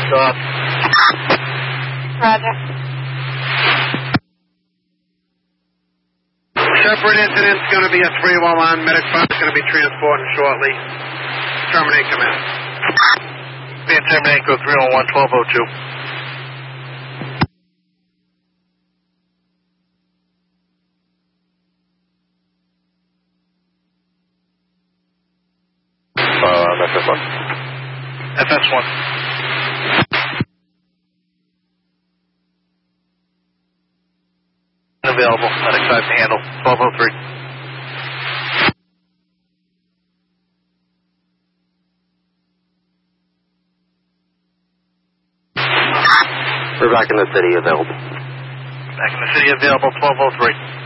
Stop. Roger. Separate incident's going to be a 311. Medic 5 is going to be transporting shortly. Terminate command. Being terminated, go 311, 1202. FS1. FS1. Available. Medic 5 to handle. 1203. We're back in the city, available. Back in the city, available, 1203.